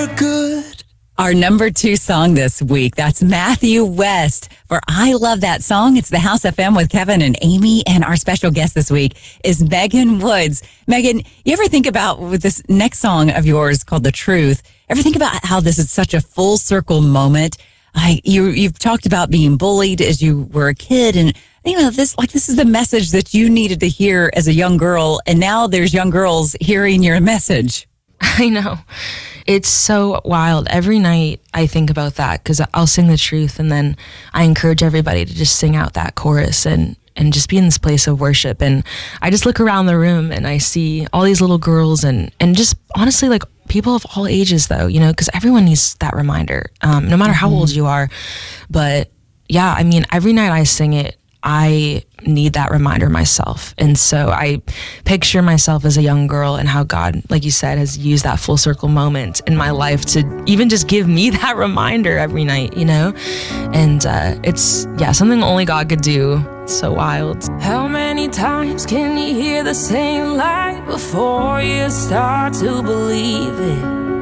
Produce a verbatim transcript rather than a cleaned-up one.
you're good. Our number two song this week, that's Matthew West for I Love That Song. It's the House F M with Kevin and Amy, and our special guest this week is Megan Woods. Megan, you ever think about with this next song of yours called The Truth, ever think about how this is such a full circle moment? I, you, you've talked about being bullied as you were a kid, and you know, this like this is the message that you needed to hear as a young girl, and now there's young girls hearing your message. I know. It's so wild. Every night I think about that because I'll sing The Truth, and then I encourage everybody to just sing out that chorus and, and just be in this place of worship. And I just look around the room and I see all these little girls and, and just honestly like people of all ages though, you know, because everyone needs that reminder, um, no matter how old you are. But yeah, I mean, every night I sing it, I need that reminder myself. And so I picture myself as a young girl and how God, like you said, has used that full circle moment in my life to even just give me that reminder every night, you know? And uh, it's, yeah, something only God could do. It's so wild. How many times can you hear the same lie before you start to believe it?